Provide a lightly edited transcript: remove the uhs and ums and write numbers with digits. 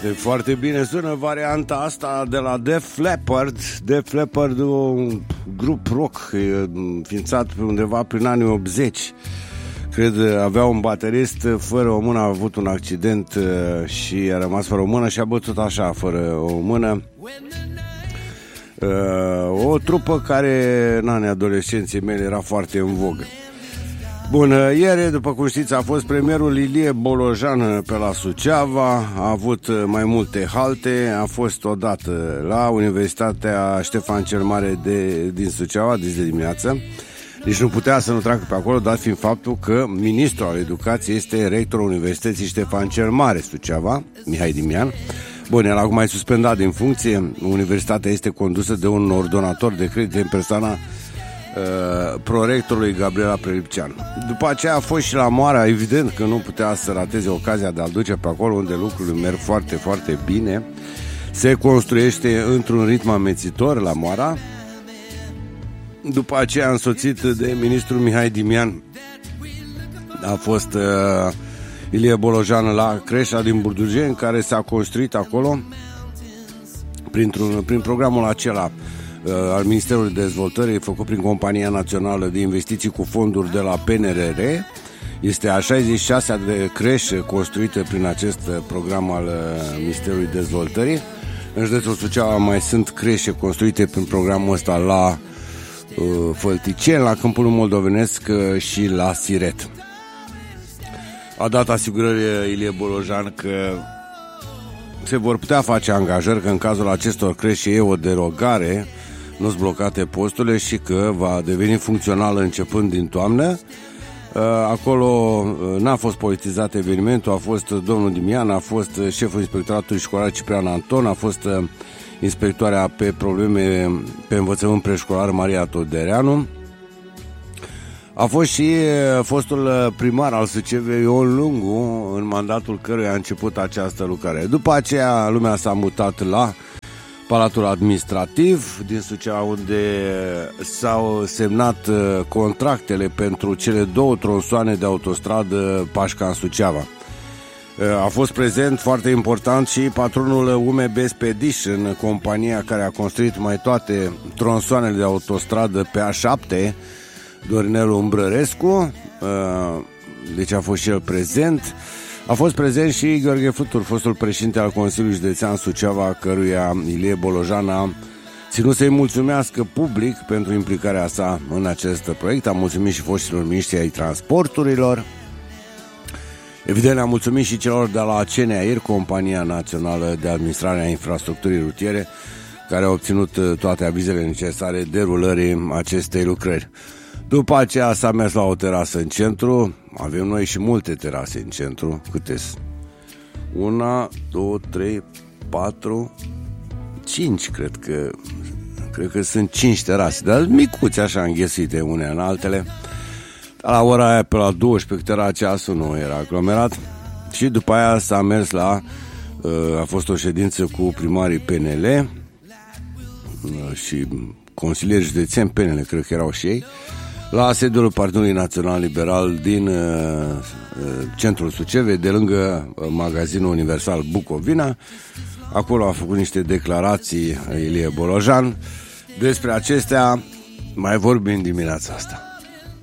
Foarte, foarte bine sună varianta asta de la Def Leppard. Def Leppard, un grup rock înființat undeva prin anii 80. Cred, avea un baterist fără o mână, a avut un accident și a rămas fără o mână și a bătut așa, fără o mână. O trupă care în anii adolescenței mele era foarte în vogă. Bun, ieri, după cum știți, a fost premierul Ilie Bolojan pe la Suceava, a avut mai multe halte, a fost odată la Universitatea Ștefan cel Mare din Suceava, de dimineață. Deci nu putea să nu treacă pe acolo, dat fiind faptul că ministrul al educației este rectorul Universității Ștefan cel Mare, Suceava, Mihai Dimian. Bun, el acum e suspendat din funcție. Universitatea este condusă de un ordonator de credite în persoana prorectorului Gabriela Prelipceanu. După aceea a fost și la Moara, evident că nu putea să rateze ocazia de a-l duce pe acolo unde lucrurile merg foarte, foarte bine. Se construiește într-un ritm amețitor la Moara. După aceea, însoțit de ministrul Mihai Dimian, a fost Ilie Bolojan la creșa din Burdujeni, care s-a construit acolo prin programul acela al Ministerului Dezvoltării, făcut prin Compania Națională de Investiții cu fonduri de la PNRR. Este a 66-a de creșă construită prin acest program al Ministerului Dezvoltării. În județul Suceava mai sunt creșe construite prin programul ăsta la Fălticeni, la Câmpul Moldovenesc și la Siret. A dat asigurări Ilie Bolojan că se vor putea face angajări, că în cazul acestor creșe e o derogare, nu-s blocate posturile și că va deveni funcțională începând din toamnă. Acolo n-a fost politizat evenimentul, a fost domnul Dimian, a fost șeful inspectoratului școlar Ciprian Anton, a fost inspectoarea pe probleme pe învățământ preșcolar Maria Todereanu. A fost și fostul primar al Sucevei Ion Lungu, în mandatul căruia a început această lucrare. După aceea lumea s-a mutat la Palatul Administrativ din Suceava, unde s-au semnat contractele pentru cele 2 tronsoane de autostradă Pașcan-Suceava. A fost prezent, foarte important, și patronul UMB Spedition, compania care a construit mai toate tronsoanele de autostradă pe A7, Dorinelu Umbrărescu, deci a fost și el prezent. A fost prezent și Gheorghe Flutur, fostul președinte al Consiliului Județean Suceava, căruia Ilie Bolojan a ținut să-i mulțumească public pentru implicarea sa în acest proiect. A mulțumit și foștilor miniștri ai transporturilor. Evident, a mulțumit și celor de la CNAIR, Compania Națională de Administrare a Infrastructurii Rutiere, care au obținut toate avizele necesare derulării acestei lucrări. După aceea s-a mers la o terasă în centru. Avem noi și multe terase în centru. Câte-s? 1, 2, 3, 4, 5, cred că sunt 5 terase, dar micuți așa, înghesuite une în altele. La ora aia, pe la 12, cât era ceasul, nu era aglomerat. Și după aia s-a mers a fost o ședință cu primarii PNL și consilieri județeni PNL, cred că erau și ei, la sediul Partidului Național Liberal din centrul Sucevei, de lângă magazinul Universal Bucovina. Acolo a făcut niște declarații Ilie Bolojan. Despre acestea mai vorbim dimineața asta.